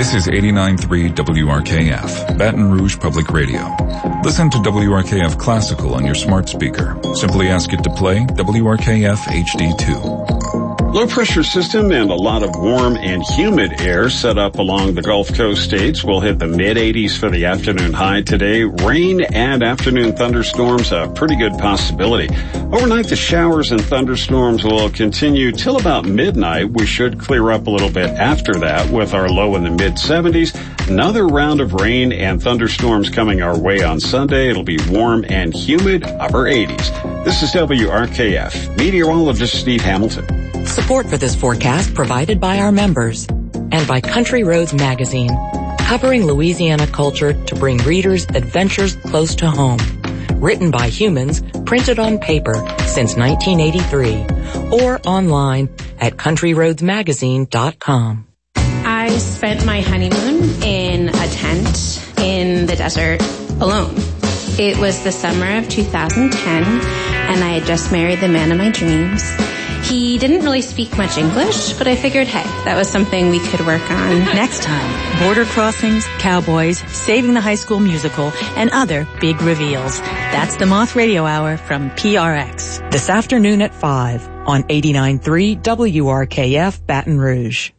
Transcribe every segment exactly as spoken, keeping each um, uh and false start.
This is eighty-nine point three W R K F, Baton Rouge Public Radio. Listen to W R K F Classical on your smart speaker. Simply ask it to play W R K F H D two. Low pressure system and a lot of warm and humid air set up along the Gulf Coast states will hit the mid eighties for the afternoon high today. Rain and afternoon thunderstorms, a pretty good possibility. Overnight, the showers and thunderstorms will continue till about midnight. We should clear up a little bit after that with our low in the mid seventies. Another round of rain and thunderstorms coming our way on Sunday. It'll be warm and humid, upper eighties. This is W R K F. Meteorologist Steve Hamilton. Support for this forecast provided by our members and by Country Roads Magazine, covering Louisiana culture to bring readers adventures close to home. Written by humans, printed on paper since nineteen eighty-three, or online at country roads magazine dot com. I spent my honeymoon in a tent in the desert alone. It was the summer of two thousand ten, and I had just married the man of my dreams. He didn't really speak much English, but I figured, hey, that was something we could work on. Next time, border crossings, cowboys, saving the high school musical, and other big reveals. That's the Moth Radio Hour from P R X. This afternoon at five on eighty-nine point three W R K F Baton Rouge.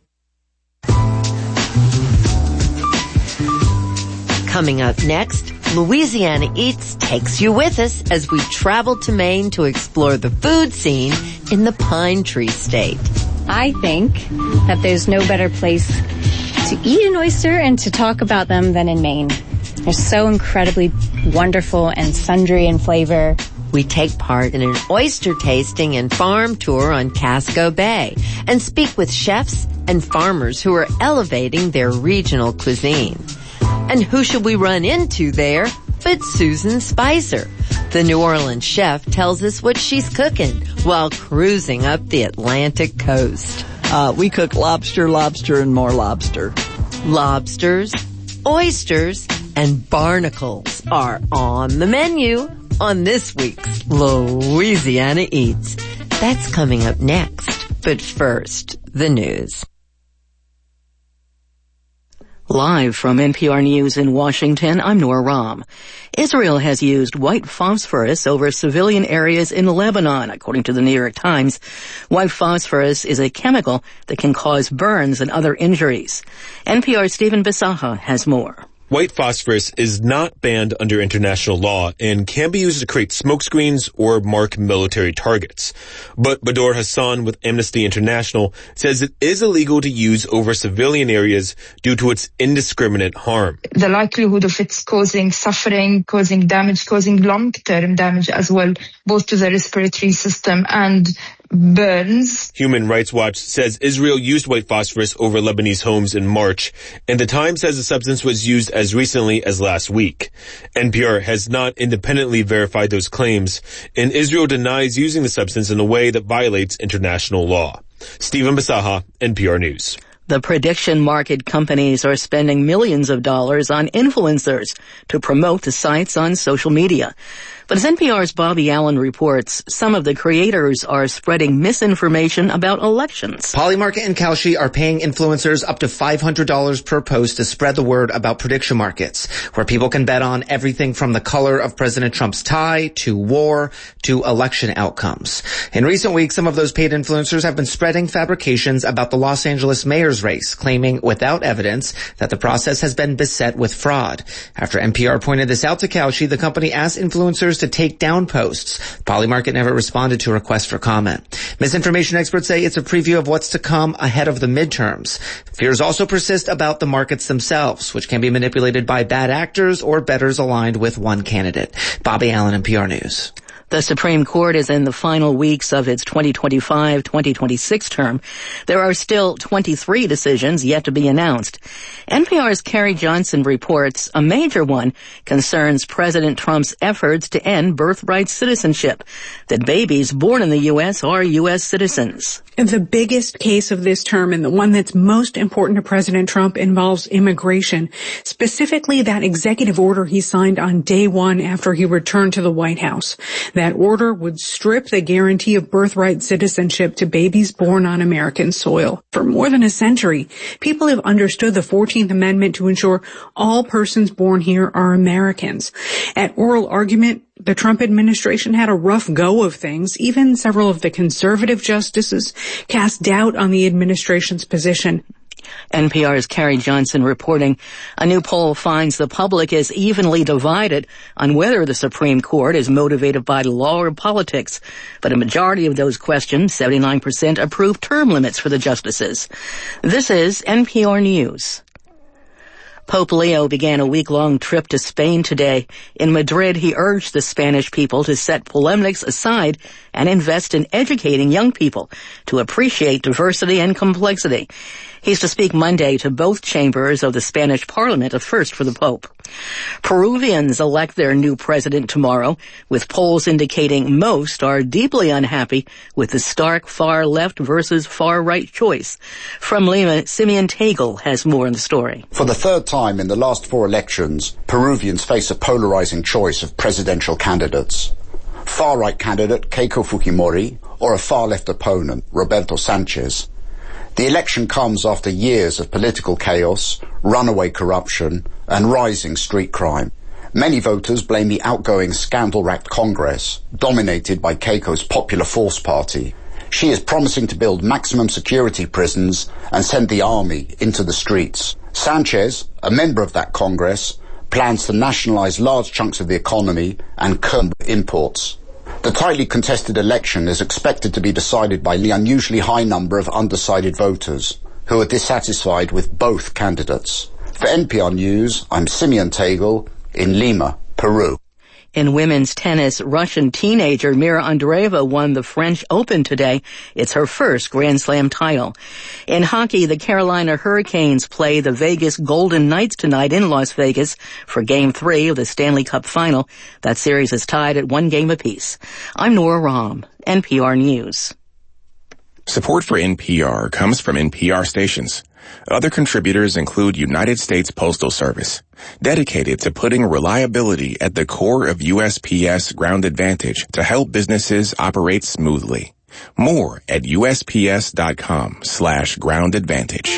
Coming up next, Louisiana Eats takes you with us as we travel to Maine to explore the food scene in the Pine Tree State. I think that there's no better place to eat an oyster and to talk about them than in Maine. They're so incredibly wonderful and sundry in flavor. We take part in an oyster tasting and farm tour on Casco Bay and speak with chefs and farmers who are elevating their regional cuisine. And who should we run into there but Susan Spicer? The New Orleans chef tells us what she's cooking while cruising up the Atlantic coast. Uh, we cook lobster, lobster, and more lobster. Lobsters, oysters, and barnacles are on the menu on this week's Louisiana Eats. That's coming up next. But first, the news. Live from N P R News in Washington, I'm Nora Rahm. Israel has used white phosphorus over civilian areas in Lebanon, according to the New York Times. White phosphorus is a chemical that can cause burns and other injuries. N P R's Stephen Bisaha has more. White phosphorus is not banned under international law and can be used to create smokescreens or mark military targets. But Bador Hassan with Amnesty International says it is illegal to use over civilian areas due to its indiscriminate harm. The likelihood of it's causing suffering, causing damage, causing long-term damage as well, both to the respiratory system and burns. Human Rights Watch says Israel used white phosphorus over Lebanese homes in March, and the Times says the substance was used as recently as last week. N P R has not independently verified those claims, and Israel denies using the substance in a way that violates international law. Stephen Bisaha, N P R News. The prediction market companies are spending millions of dollars on influencers to promote the sites on social media. But as N P R's Bobby Allen reports, some of the creators are spreading misinformation about elections. Polymarket and Kalshi are paying influencers up to five hundred dollars per post to spread the word about prediction markets, where people can bet on everything from the color of President Trump's tie to war to election outcomes. In recent weeks, some of those paid influencers have been spreading fabrications about the Los Angeles mayor's race, claiming without evidence that the process has been beset with fraud. After N P R pointed this out to Kalshi, the company asked influencers to take down posts. Polymarket never responded to a request for comment. Misinformation experts say it's a preview of what's to come ahead of the midterms. Fears also persist about the markets themselves, which can be manipulated by bad actors or bettors aligned with one candidate. Bobby Allen, N P R News. The Supreme Court is in the final weeks of its twenty twenty-five twenty twenty-six term. There are still twenty-three decisions yet to be announced. N P R's Carrie Johnson reports a major one concerns President Trump's efforts to end birthright citizenship, that babies born in the U S are U S citizens. The biggest case of this term, and the one that's most important to President Trump, involves immigration, specifically that executive order he signed on day one after he returned to the White House, that that order would strip the guarantee of birthright citizenship to babies born on American soil. For more than a century, people have understood the fourteenth Amendment to ensure all persons born here are Americans. At oral argument, the Trump administration had a rough go of things. Even several of the conservative justices cast doubt on the administration's position. N P R's Carrie Johnson reporting a new poll finds the public is evenly divided on whether the Supreme Court is motivated by law or politics. But a majority of those questioned, seventy-nine percent, approve term limits for the justices. This is N P R News. Pope Leo began a week-long trip to Spain today. In Madrid, he urged the Spanish people to set polemics aside and invest in educating young people to appreciate diversity and complexity. He's to speak Monday to both chambers of the Spanish Parliament, a first for the Pope. Peruvians elect their new president tomorrow, with polls indicating most are deeply unhappy with the stark far-left versus far-right choice. From Lima, Simeon Tagle has more on the story. For the third time in the last four elections, Peruvians face a polarizing choice of presidential candidates. Far-right candidate Keiko Fujimori or a far-left opponent, Roberto Sanchez. The election comes after years of political chaos, runaway corruption, and rising street crime. Many voters blame the outgoing scandal-racked Congress, dominated by Keiko's Popular Force Party. She is promising to build maximum security prisons and send the army into the streets. Sanchez, a member of that Congress, plans to nationalize large chunks of the economy and curb imports. The tightly contested election is expected to be decided by the unusually high number of undecided voters who are dissatisfied with both candidates. For N P R News, I'm Simeon Tagle in Lima, Peru. In women's tennis, Russian teenager Mira Andreeva won the French Open today. It's her first Grand Slam title. In hockey, the Carolina Hurricanes play the Vegas Golden Knights tonight in Las Vegas for Game three of the Stanley Cup Final. That series is tied at one game apiece. I'm Nora Rahm, N P R News. Support for N P R comes from N P R stations. Other contributors include United States Postal Service, dedicated to putting reliability at the core of U S P S Ground Advantage to help businesses operate smoothly. More at U S P S dot com slash ground advantage.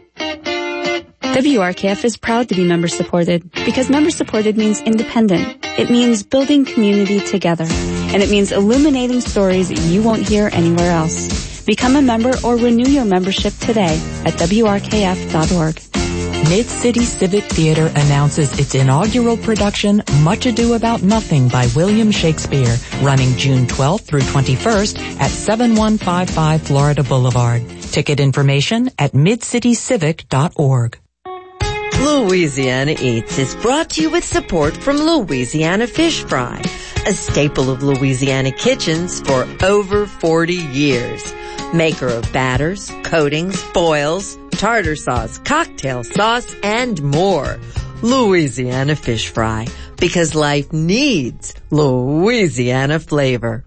W R K F is proud to be member supported because member supported means independent. It means building community together. And it means illuminating stories you won't hear anywhere else. Become a member or renew your membership today at W R K F dot org. Mid-City Civic Theater announces its inaugural production, Much Ado About Nothing by William Shakespeare, running June twelfth through twenty-first at seventy-one fifty-five Florida Boulevard. Ticket information at mid city civic dot org. Louisiana Eats is brought to you with support from Louisiana Fish Fry, a staple of Louisiana kitchens for over forty years. Maker of batters, coatings, foils, tartar sauce, cocktail sauce, and more. Louisiana Fish Fry, because life needs Louisiana flavor.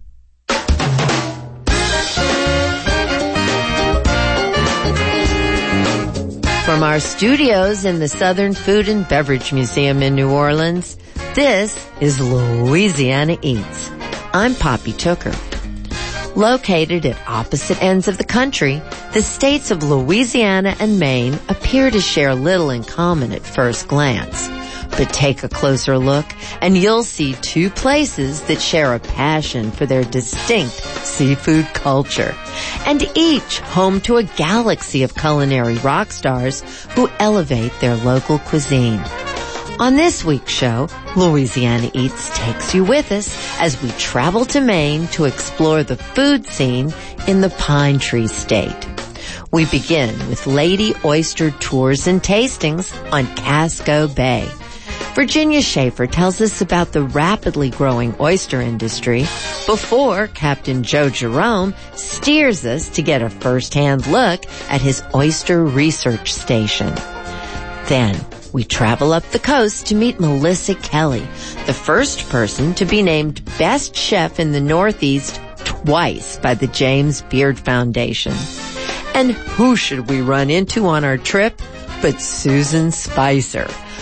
From our studios in the Southern Food and Beverage Museum in New Orleans, this is Louisiana Eats. I'm Poppy Tooker. Located at opposite ends of the country, the states of Louisiana and Maine appear to share little in common at first glance. But take a closer look and you'll see two places that share a passion for their distinct seafood culture, and each home to a galaxy of culinary rock stars who elevate their local cuisine. On this week's show, Louisiana Eats takes you with us as we travel to Maine to explore the food scene in the Pine Tree State. We begin with Lady Oyster Tours and Tastings on Casco Bay. Virginia Schaefer tells us about the rapidly growing oyster industry before Captain Joe Jerome steers us to get a first-hand look at his oyster research station. Then, we travel up the coast to meet Melissa Kelly, the first person to be named Best Chef in the Northeast twice by the James Beard Foundation. And who should we run into on our trip but Susan Spicer,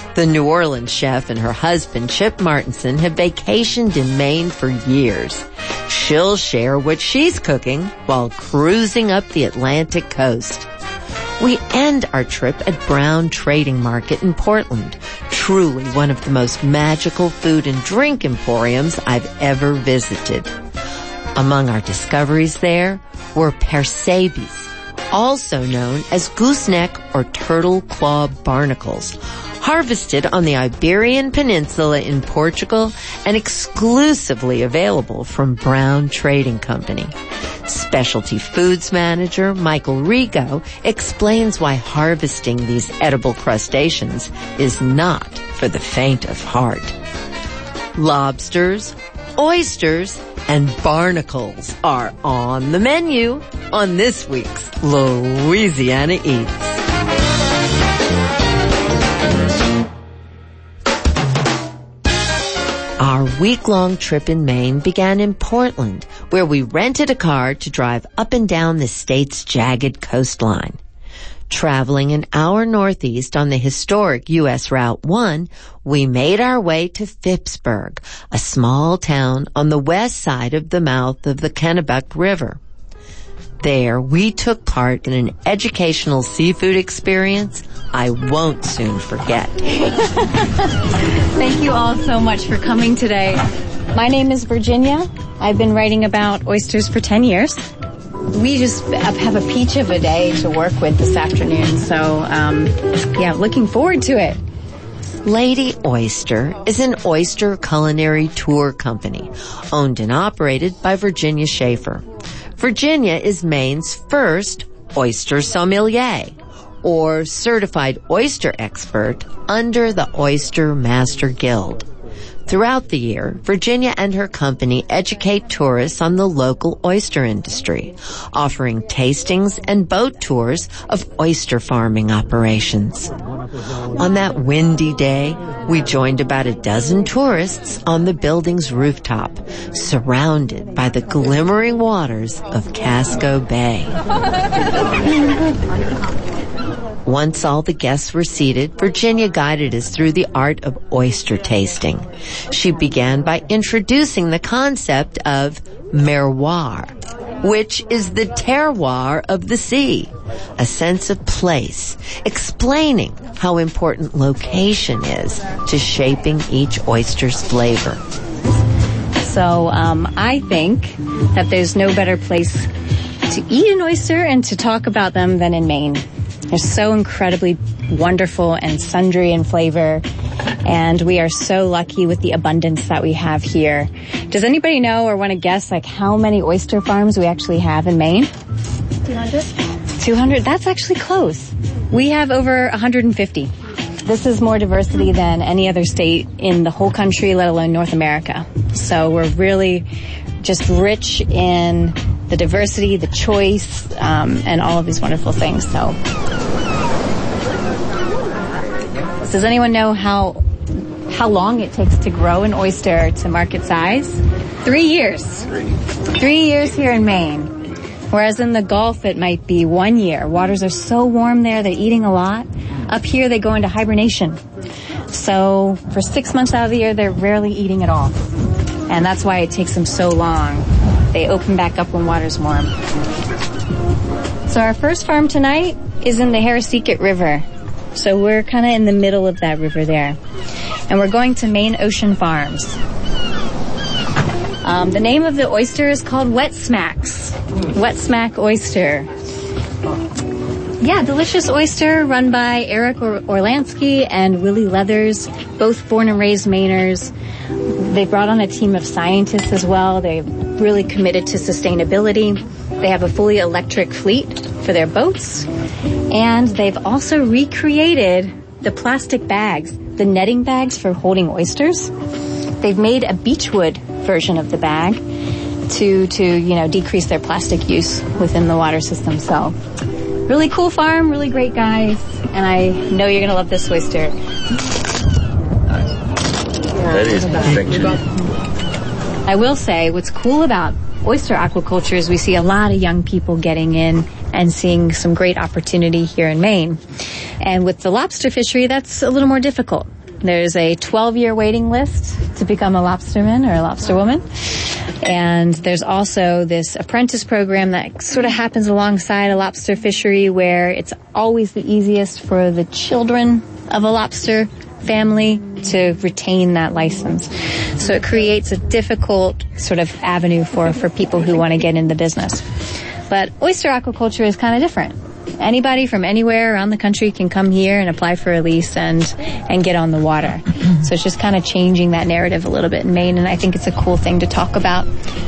The New Orleans chef and her husband, Chip Martinson, have vacationed in Maine for years. She'll share what she's cooking while cruising up the Atlantic coast. We end our trip at Brown Trading Market in Portland, truly one of the most magical food and drink emporiums I've ever visited. Among our discoveries there were persebes, also known as gooseneck or turtle claw barnacles, harvested on the Iberian Peninsula in Portugal and exclusively available from Brown Trading Company. Specialty Foods Manager Michael Rigo explains why harvesting these edible crustaceans is not for the faint of heart. Lobsters, oysters, and barnacles are on the menu on this week's Louisiana Eats. Our week-long trip in Maine began in Portland, where we rented a car to drive up and down the state's jagged coastline. Traveling an hour northeast on the historic U S Route one, we made our way to Phippsburg, a small town on the west side of the mouth of the Kennebec River. There, we took part in an educational seafood experience I won't soon forget. Thank you all so much for coming today. My name is Virginia. I've been writing about oysters for ten years. We just have a peach of a day to work with this afternoon, so um, yeah, looking forward to it. Lady Oyster is an oyster culinary tour company owned and operated by Virginia Schaefer. Virginia is Maine's first oyster sommelier, or certified oyster expert under the Oyster Master Guild. Throughout the year, Virginia and her company educate tourists on the local oyster industry, offering tastings and boat tours of oyster farming operations. On that windy day, we joined about a dozen tourists on the building's rooftop, surrounded by the glimmering waters of Casco Bay. Once all the guests were seated, Virginia guided us through the art of oyster tasting. She began by introducing the concept of merroir, which is the terroir of the sea, a sense of place, explaining how important location is to shaping each oyster's flavor. So um, I think that there's no better place to eat an oyster and to talk about them than in Maine. They're so incredibly wonderful and sundry in flavor, and we are so lucky with the abundance that we have here. Does anybody know or want to guess like how many oyster farms we actually have in Maine? two hundred? two hundred? That's actually close. We have over one hundred fifty. This is more diversity than any other state in the whole country, let alone North America. So we're really just rich in the diversity, the choice, um, and all of these wonderful things. So, does anyone know how how long it takes to grow an oyster to market size? Three years. Three. Three years here in Maine. Whereas in the Gulf, it might be one year. Waters are so warm there, they're eating a lot. Up here, they go into hibernation. So for six months out of the year, they're rarely eating at all. And that's why it takes them so long. They open back up when water's warm. So our first farm tonight is in the Harristicus River. So we're kind of in the middle of that river there. And we're going to Maine Ocean Farms. Um, the name of the oyster is called Wet Smacks. Wet Smack Oyster. Yeah, delicious oyster run by Eric or- Orlansky and Willie Leathers, both born and raised Mainers. They brought on a team of scientists as well. They're really committed to sustainability. They have a fully electric fleet for their boats. And they've also recreated the plastic bags, the netting bags for holding oysters. They've made a beechwood version of the bag to, to, you know, decrease their plastic use within the water system. So, really cool farm, really great guys, and I know you're going to love this oyster. That is perfection. I will say, what's cool about oyster aquaculture is we see a lot of young people getting in and seeing some great opportunity here in Maine. And with the lobster fishery, that's a little more difficult. There's a twelve-year waiting list to become a lobsterman or a lobsterwoman. And there's also this apprentice program that sort of happens alongside a lobster fishery where it's always the easiest for the children of a lobster family to retain that license. So it creates a difficult sort of avenue for, for people who want to get in the business. But oyster aquaculture is kind of different. Anybody from anywhere around the country can come here and apply for a lease and and get on the water. So it's just kind of changing that narrative a little bit in Maine, and I think it's a cool thing to talk about.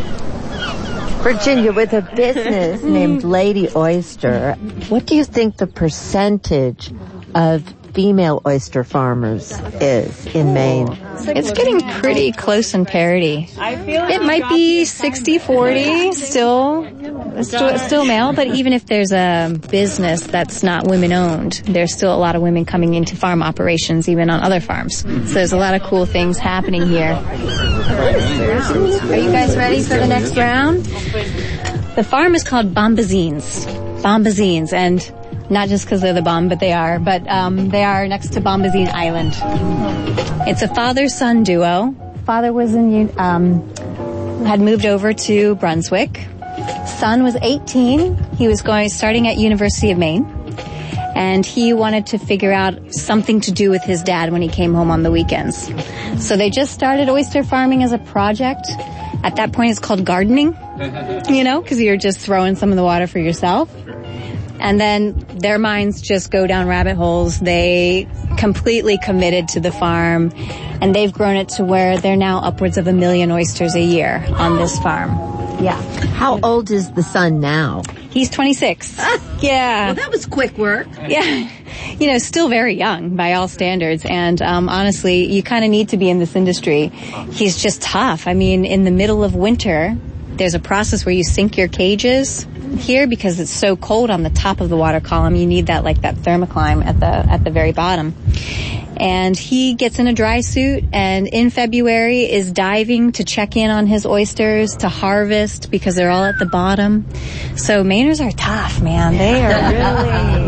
Virginia, with a business named Lady Oyster, what do you think the percentage of female oyster farmers is in Maine? It's getting pretty close in parity. It might be sixty forty still, still, still male, but even if there's a business that's not women-owned, there's still a lot of women coming into farm operations, even on other farms. So there's a lot of cool things happening here. Are you guys ready for the next round? The farm is called Bombazines. Bombazines, and not just because they're the bomb, but they are. But um, they are next to Bombazine Island. It's a father-son duo. Father was in, um, had moved over to Brunswick. Son was eighteen. He was going starting at University of Maine, and he wanted to figure out something to do with his dad when he came home on the weekends. So they just started oyster farming as a project. At that point, it's called gardening, you know, because you're just throwing some of the water for yourself. And then their minds just go down rabbit holes. They completely committed to the farm, and they've grown it to where they're now upwards of a million oysters a year on this farm. Yeah. How old is the son now? He's twenty-six. Yeah. Well, that was quick work. Yeah. You know, still very young by all standards. And um, honestly, you kind of need to be in this industry. He's just tough. I mean, in the middle of winter, there's a process where you sink your cages here because it's so cold on the top of the water column. You need that, like that thermocline at the at the very bottom. And he gets in a dry suit and in February is diving to check in on his oysters to harvest because they're all at the bottom. So Mainers are tough, man. They are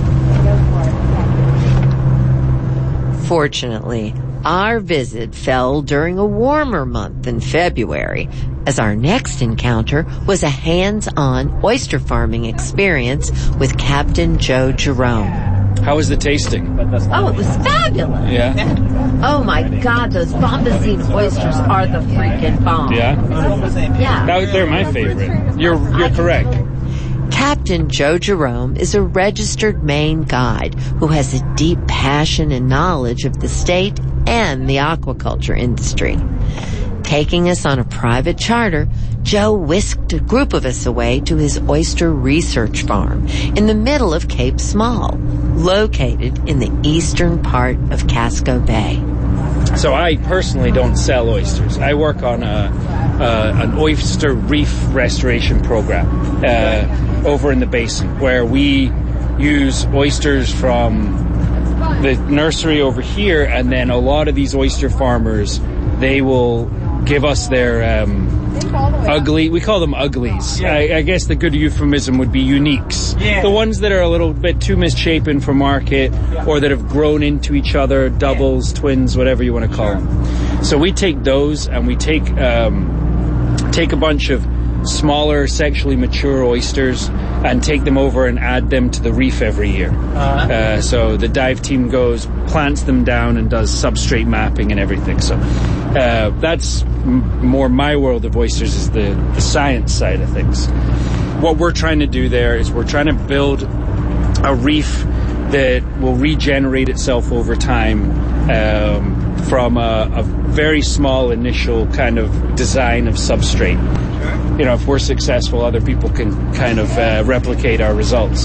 really... Fortunately, our visit fell during a warmer month in February, as our next encounter was a hands-on oyster farming experience with Captain Joe Jerome. How was the tasting? Oh, it was fabulous. Yeah? Oh my God, those Bombazine oysters are the freaking bomb. Yeah? Yeah. That, they're my favorite. You're, you're correct. Captain Joe Jerome is a registered Maine guide who has a deep passion and knowledge of the state and the aquaculture industry. Taking us on a private charter, Joe whisked a group of us away to his oyster research farm in the middle of Cape Small, located in the eastern part of Casco Bay. So I personally don't sell oysters. I work on a, uh, an oyster reef restoration program uh, over in the basin where we use oysters from the nursery over here, and then a lot of these oyster farmers, they will give us their um, ugly, we call them uglies. Yeah. I, I guess the good euphemism would be uniques. Yeah. The ones that are a little bit too misshapen for market, yeah, or that have grown into each other, doubles, yeah, twins, whatever you want to call them. So we take those and we take um, take a bunch of smaller, sexually mature oysters and take them over and add them to the reef every year. Uh-huh. Uh, so the dive team goes, plants them down and does substrate mapping and everything. So uh, that's m- more my world of oysters, is the, the science side of things. What we're trying to do there is we're trying to build a reef that will regenerate itself over time um, from a, a very small initial kind of design of substrate. You know, if we're successful, other people can kind of uh, replicate our results.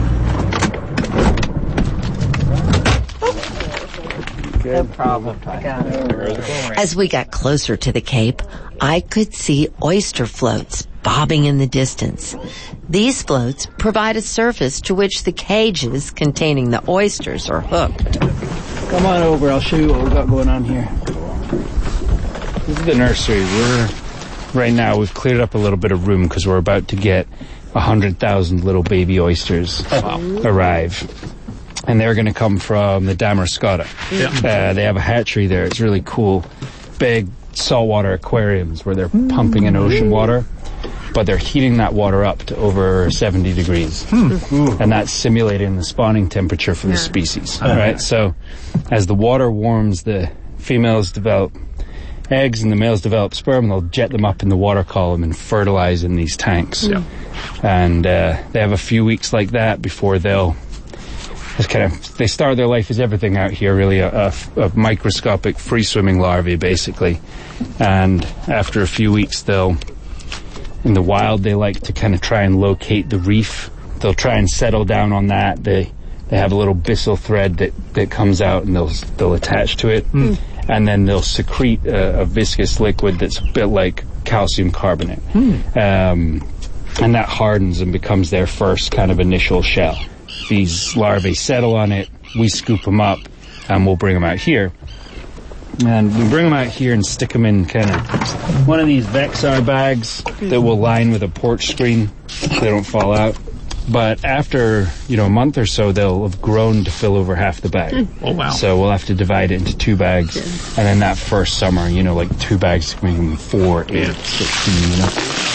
No problem. As we got closer to the Cape, I could see oyster floats bobbing in the distance. These floats provide a surface to which the cages containing the oysters are hooked. Come on over, I'll show you what we've got going on here. This is the nursery. We're right now, we've cleared up a little bit of room because we're about to get a hundred thousand little baby oysters wow. arrive. and they're going to come from the Damariscotta. Yeah. Uh, they have a hatchery there. It's really cool. Big saltwater aquariums where they're pumping in ocean water, but they're heating that water up to over seventy degrees. Hmm. And that's simulating the spawning temperature for the yeah. species, uh-huh. right? So as the water warms, the females develop eggs and the males develop sperm. They'll jet them up in the water column and fertilize in these tanks. Yeah. And uh, they have a few weeks like that before they'll It's kind of, they start their life as everything out here, really, a, a, a microscopic free-swimming larvae, basically. And after a few weeks, they'll, in the wild, they like to kind of try and locate the reef. They'll try and settle down on that. They they have a little byssal thread that, that comes out, and they'll they'll attach to it. Mm. And then they'll secrete a, a viscous liquid that's a bit like calcium carbonate. Mm. Um, and that hardens and becomes their first kind of initial shell. These larvae settle on it, we scoop them up, and we'll bring them out here. And we bring them out here and stick them in kind of one of these Vexar bags that we'll line with a porch screen so they don't fall out. But after, you know, a month or so, they'll have grown to fill over half the bag. Oh, wow. So we'll have to divide it into two bags. Yeah. And then that first summer, you know, like two bags can make them four, eight, yeah. sixteen, you know.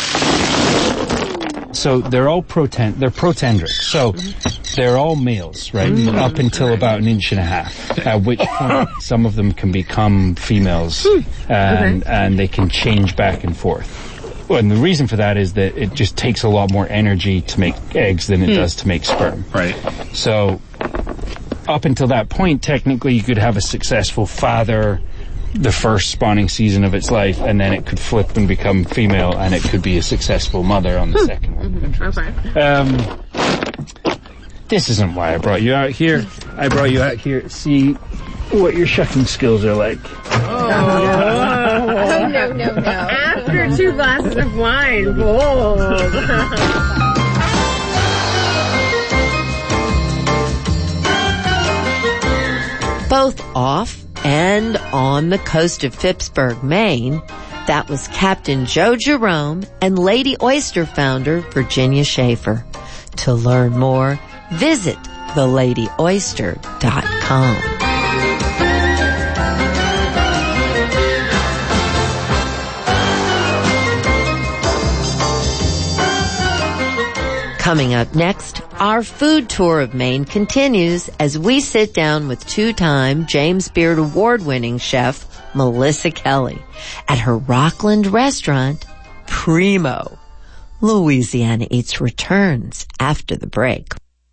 So they're all proten- they're protendric. So they're all males, right? Mm-hmm. Up until about an inch and a half, at which point some of them can become females, and, okay. and they can change back and forth. Well, and the reason for that is that it just takes a lot more energy to make eggs than it hmm. does to make sperm. Right. So up until that point, technically you could have a successful father the first spawning season of its life, and then it could flip and become female, and it could be a successful mother on the second one. Mm-hmm. Okay. Um, this isn't why I brought you out here. I brought you out here to see what your shucking skills are like. Oh, oh no, no, no. After two glasses of wine, bold. Both off and on the coast of Phippsburg, Maine, that was Captain Joe Jerome and Lady Oyster founder Virginia Schaefer. To learn more, visit the lady oyster dot com. Coming up next, our food tour of Maine continues as we sit down with two-time James Beard Award-winning chef Melissa Kelly at her Rockland restaurant, Primo. Louisiana Eats returns after the break.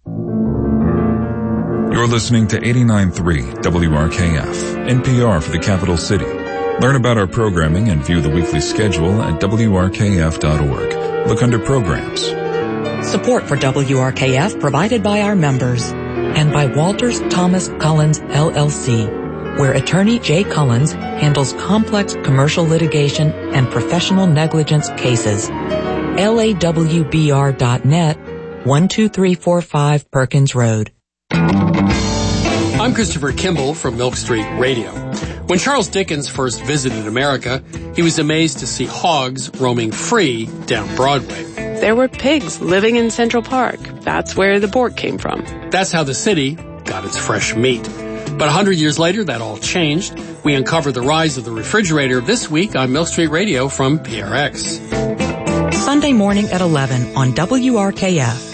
You're listening to eighty-nine point three W R K F, N P R for the capital city. Learn about our programming and view the weekly schedule at W R K F dot org. Look under programs. Support for W R K F provided by our members and by Walters Thomas Collins L L C, where attorney Jay Collins handles complex commercial litigation and professional negligence cases. L A W B R dot net, one two three four five Perkins Road. I'm Christopher Kimball from Milk Street Radio. When Charles Dickens first visited America, he was amazed to see hogs roaming free down Broadway. There were pigs living in Central Park. That's where the pork came from. That's how the city got its fresh meat. But a hundred years later, that all changed. We uncover the rise of the refrigerator this week on Milk Street Radio from P R X. Sunday morning at eleven on W R K F.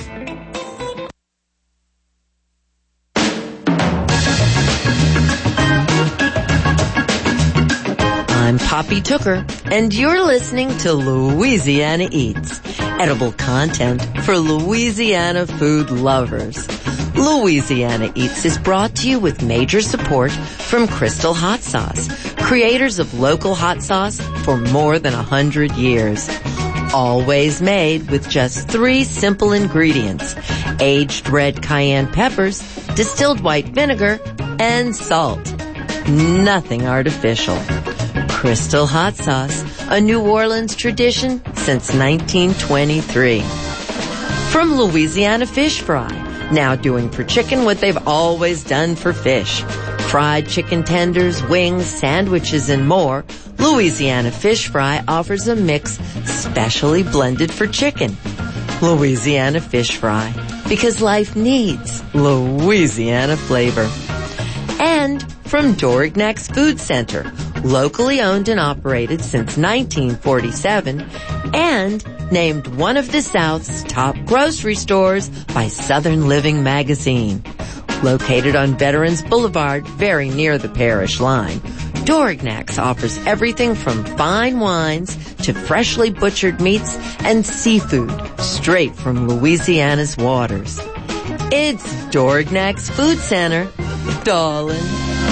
I'm Poppy Tooker, and you're listening to Louisiana Eats, edible content for Louisiana food lovers. Louisiana Eats is brought to you with major support from Crystal Hot Sauce, creators of local hot sauce for more than a hundred years. Always made with just three simple ingredients: aged red cayenne peppers, distilled white vinegar, and salt. Nothing artificial. Crystal Hot Sauce, a New Orleans tradition since nineteen twenty-three. From Louisiana Fish Fry, now doing for chicken what they've always done for fish. Fried chicken tenders, wings, sandwiches, and more, Louisiana Fish Fry offers a mix specially blended for chicken. Louisiana Fish Fry, because life needs Louisiana flavor. And from Dorignax Food Center, locally owned and operated since nineteen forty-seven, and named one of the South's top grocery stores by Southern Living magazine. Located on Veterans Boulevard, very near the parish line, Dorignax offers everything from fine wines to freshly butchered meats and seafood straight from Louisiana's waters. It's Dorignax Food Center, darling.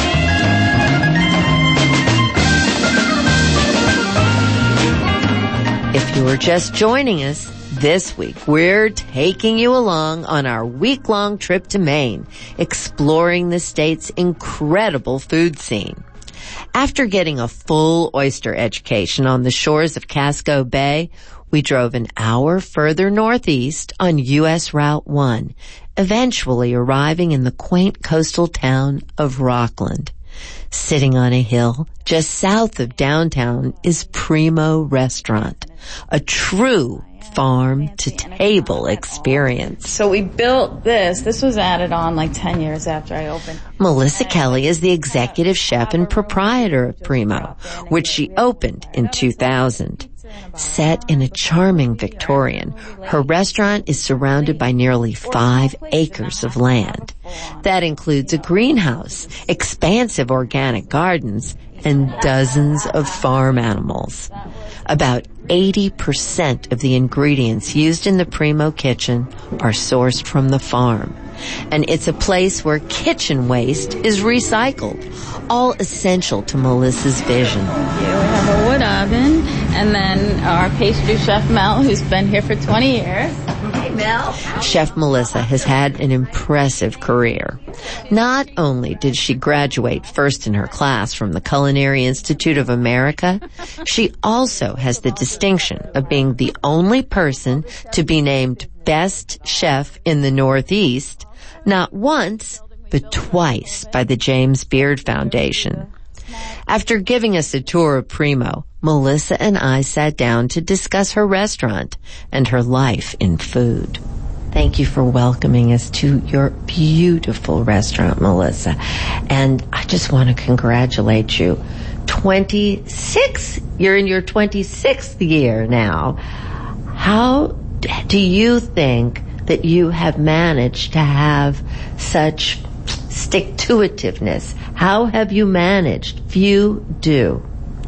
If you are just joining us, this week we're taking you along on our week-long trip to Maine, exploring the state's incredible food scene. After getting a full oyster education on the shores of Casco Bay, we drove an hour further northeast on U S Route one, eventually arriving in the quaint coastal town of Rockland. Sitting on a hill just south of downtown is Primo Restaurant, a true farm-to-table experience. So we built this. This was added on like ten years after I opened. Melissa Kelly is the executive chef and proprietor of Primo, which she opened in two thousand. Set in a charming Victorian, her restaurant is surrounded by nearly five acres of land. That includes a greenhouse, expansive organic gardens, and dozens of farm animals. About eighty percent of the ingredients used in the Primo kitchen are sourced from the farm. And it's a place where kitchen waste is recycled, all essential to Melissa's vision. Here we have a wood oven, and then our pastry chef Mel, who's been here for twenty years. Hey, Mel. Chef Melissa has had an impressive career. Not only did she graduate first in her class from the Culinary Institute of America, she also has the distinction of being the only person to be named Best Chef in the Northeast, not once, but twice by the James Beard Foundation. After giving us a tour of Primo, Melissa and I sat down to discuss her restaurant and her life in food. Thank you for welcoming us to your beautiful restaurant, Melissa. And I just want to congratulate you. twenty-six, you're in your twenty-sixth year now. How do you think that you have managed to have such stick-to-itiveness? How have you managed? Few do.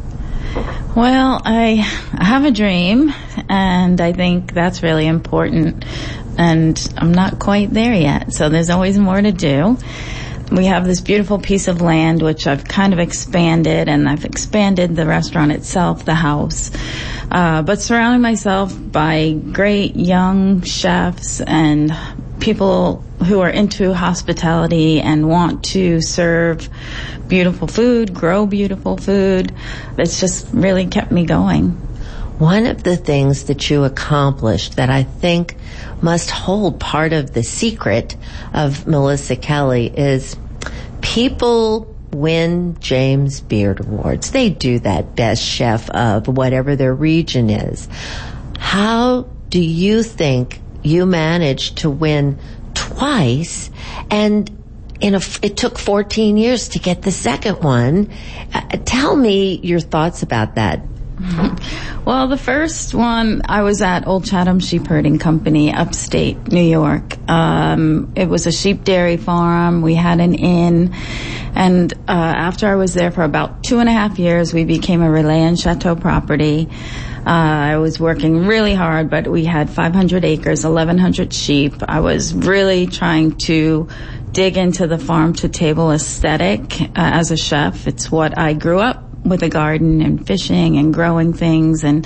Well, I have a dream, and I think that's really important, and I'm not quite there yet, so there's always more to do. We have this beautiful piece of land, which I've kind of expanded, and I've expanded the restaurant itself, the house, uh, but surrounding myself by great young chefs and people who are into hospitality and want to serve beautiful food, grow beautiful food. It's just really kept me going. One of the things that you accomplished that I think must hold part of the secret of Melissa Kelly is people win James Beard Awards. They do that best chef of whatever their region is. How do you think you managed to win twice, and in a, it took fourteen years to get the second one? Uh, tell me your thoughts about that. Well, the first one, I was at Old Chatham Sheep Herding Company, upstate New York. Um, it was a sheep dairy farm. We had an inn. And uh, after I was there for about two and a half years, we became a Relais and Chateau property. Uh, I was working really hard, but we had five hundred acres, eleven hundred sheep. I was really trying to dig into the farm-to-table aesthetic uh, as a chef. It's what I grew up with, a garden and fishing and growing things, and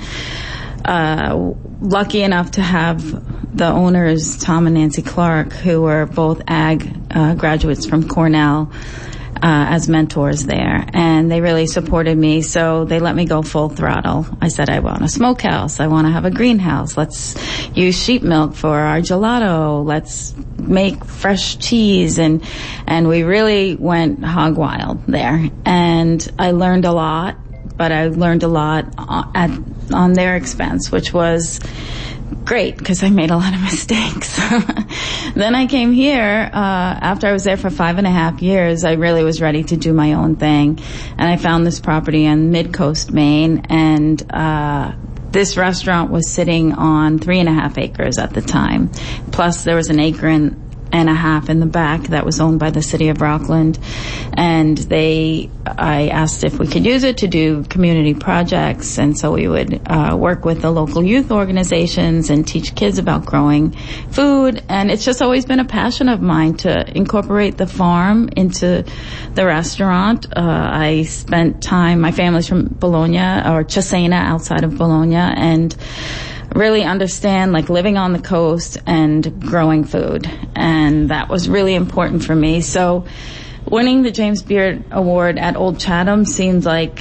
uh lucky enough to have the owners, Tom and Nancy Clark, who were both ag uh, graduates from Cornell, Uh, as mentors there, and they really supported me, so they let me go full throttle. I said, I want a smokehouse, I want to have a greenhouse, let's use sheep milk for our gelato, let's make fresh cheese, and and we really went hog wild there. And I learned a lot, but I learned a lot at, on their expense, which was great, because I made a lot of mistakes. Then I came here, uh, after I was there for five and a half years, I really was ready to do my own thing. And I found this property in Mid-Coast, Maine, and, uh, this restaurant was sitting on three and a half acres at the time. Plus there was an acre and, and a half in the back that was owned by the city of Rockland. And they, I asked if we could use it to do community projects. And so we would, uh, work with the local youth organizations and teach kids about growing food. And it's just always been a passion of mine to incorporate the farm into the restaurant. Uh, I spent time, my family's from Bologna or Cesena outside of Bologna, and really understand like living on the coast and growing food. And that was really important for me. So winning the James Beard Award at Old Chatham seems like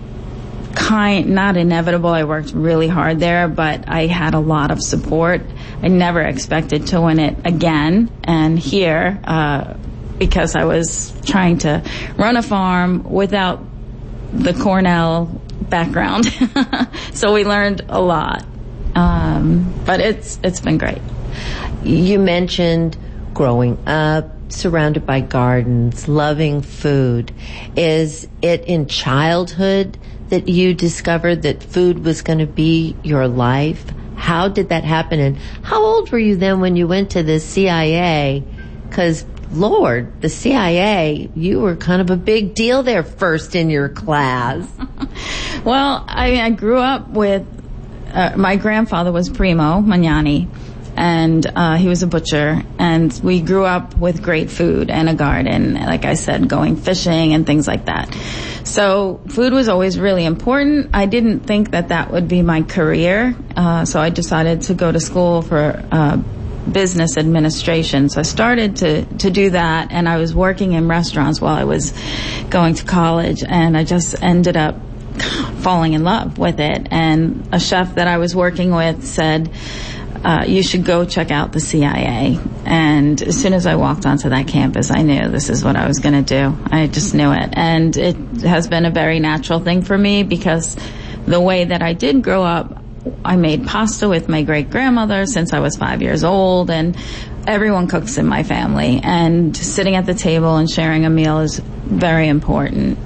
kind, not inevitable. I worked really hard there, but I had a lot of support. I never expected to win it again. And here, uh, because I was trying to run a farm without the Cornell background. So we learned a lot. Um, but it's, it's been great. You mentioned growing up, surrounded by gardens, loving food. Is it in childhood that you discovered that food was going to be your life? How did that happen? And how old were you then when you went to the C I A? Because, Lord, the C I A, you were kind of a big deal there, first in your class. Well, I, I grew up with, uh, my grandfather was Primo Magnani, and uh, he was a butcher, and we grew up with great food and a garden, like I said, going fishing and things like that. So food was always really important. I didn't think that that would be my career, uh, so I decided to go to school for uh, business administration. So I started to, to do that, and I was working in restaurants while I was going to college, and I just ended up falling in love with it. And a chef that I was working with said, Uh, you should go check out the C I A. And as soon as I walked onto that campus, I knew this is what I was going to do. I just knew it. And it has been a very natural thing for me, because the way that I did grow up, I made pasta with my great-grandmother since I was five years old, and everyone cooks in my family. And sitting at the table and sharing a meal is very important.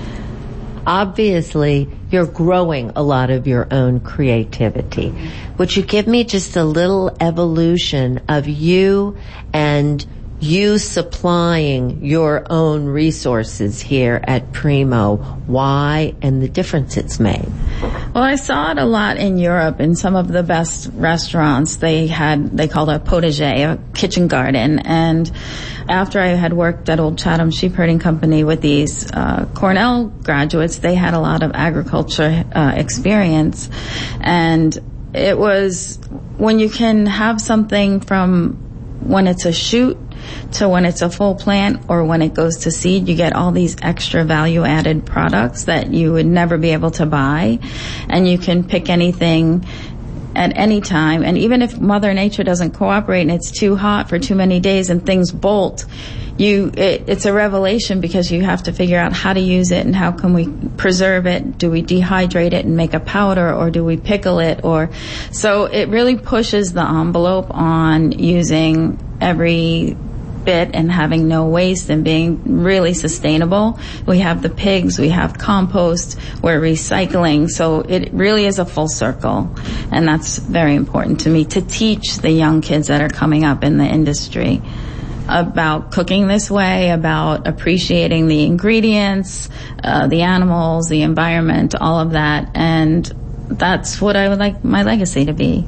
Obviously, you're growing a lot of your own creativity. Would you give me just a little evolution of you and you supplying your own resources here at Primo? Why and the difference it's made? Well, I saw it a lot in Europe. In some of the best restaurants, they had, they called it a potager, a kitchen garden. And after I had worked at Old Chatham Sheep Herding Company with these uh, Cornell graduates, they had a lot of agriculture uh, experience. And it was when you can have something from when it's a shoot to when it's a full plant, or when it goes to seed, you get all these extra value-added products that you would never be able to buy. And you can pick anything at any time. And even if Mother Nature doesn't cooperate and it's too hot for too many days and things bolt, you it, it's a revelation, because you have to figure out how to use it and how can we preserve it. Do we dehydrate it and make a powder, or do we pickle it? Or so it really pushes the envelope on using every bit and having no waste and being really sustainable. We have the pigs, we have compost, we're recycling, so it really is a full circle. And that's very important to me, to teach the young kids that are coming up in the industry about cooking this way, about appreciating the ingredients, uh, the animals, the environment, all of that. And that's what I would like my legacy to be.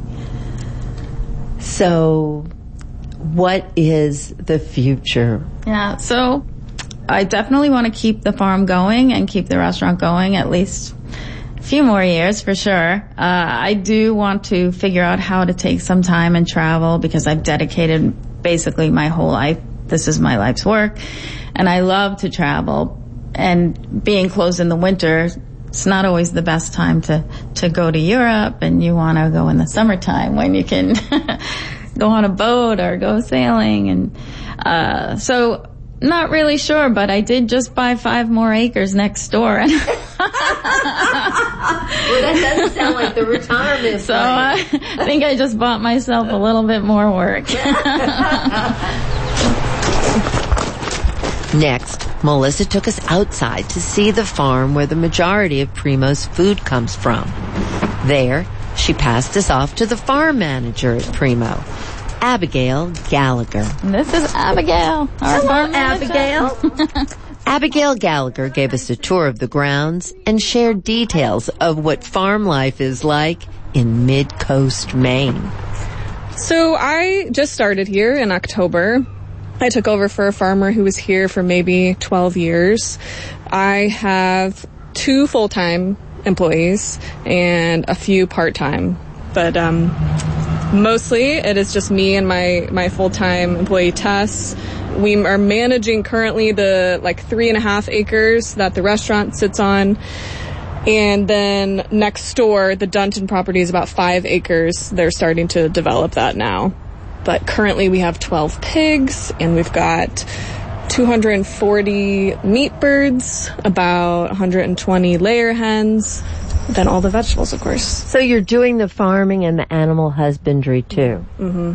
So what is the future? Yeah, so I definitely want to keep the farm going and keep the restaurant going at least a few more years for sure. Uh, I do want to figure out how to take some time and travel, because I've dedicated basically my whole life. This is my life's work. And I love to travel. And being closed in the winter, it's not always the best time to, to go to Europe, and you want to go in the summertime when you can go on a boat or go sailing. And uh so not really sure, but I did just buy five more acres next door. And that doesn't sound like the retirement So plan. uh, I think I just bought myself a little bit more work. Next, Melissa took us outside to see the farm where the majority of Primo's food comes from. There, she passed us off to the farm manager at Primo, Abigail Gallagher. This is Abigail, our Hello, farm manager. Abigail. Abigail Gallagher gave us a tour of the grounds and shared details of what farm life is like in Mid-Coast Maine. So I just started here in October. I took over for a farmer who was here for maybe twelve years. I have two full-time employees and a few part-time, but um, mostly it is just me and my, my full-time employee Tess. We are managing currently the like three and a half acres that the restaurant sits on. And then next door, the Dunton property is about five acres. They're starting to develop that now. But currently we have twelve pigs, and we've got two hundred forty meat birds, about one hundred twenty layer hens, then all the vegetables, of course. So you're doing the farming and the animal husbandry too. Mm-hmm.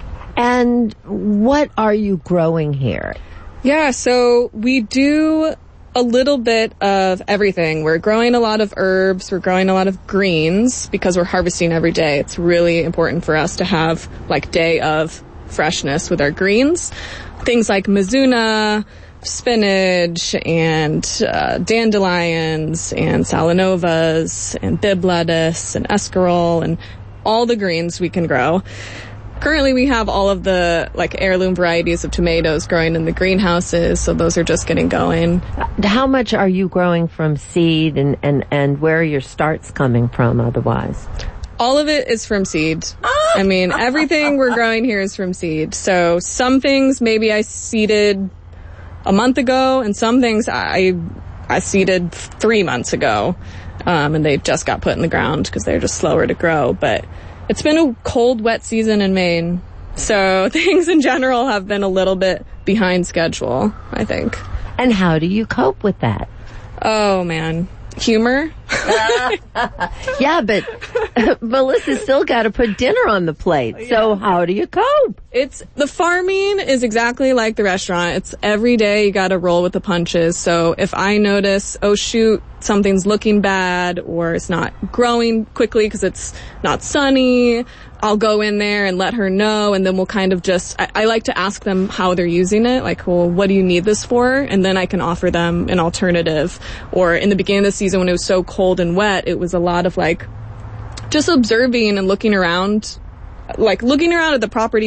And what are you growing here? Yeah, so we do a little bit of everything. We're growing a lot of herbs. We're growing a lot of greens because we're harvesting every day. It's really important for us to have like day of freshness with our greens. Things like mizuna, spinach, and uh, dandelions, and salanovas, and bib lettuce, and escarole, and all the greens we can grow. Currently, we have all of the like heirloom varieties of tomatoes growing in the greenhouses, so those are just getting going. How much are you growing from seed, and, and, and where are your starts coming from otherwise? All of it is from seed. I mean, everything we're growing here is from seed. So some things maybe I seeded a month ago, and some things I I seeded three months ago, um, and they just got put in the ground because they're just slower to grow. But it's been a cold, wet season in Maine, so things in general have been a little bit behind schedule, I think. And how do you cope with that? Oh, man. Humor. Yeah, but Melissa's still got to put dinner on the plate, so how do you cope? It's the farming is exactly like the restaurant. It's every day you got to roll with the punches. So if I notice, oh shoot, something's looking bad, or it's not growing quickly because it's not sunny, I'll go in there and let her know, and then we'll kind of just, I, I like to ask them how they're using it, like, well, what do you need this for? And then I can offer them an alternative. Or in the beginning of the season when it was so cold and wet, it was a lot of like, just observing and looking around, like looking around at the property